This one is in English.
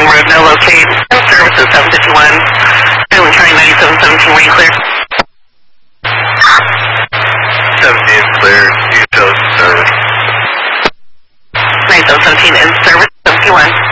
Road, no locate. Services 751. Island County 9717, were you clear? 17 clear, Utah service. 9717 in service 71.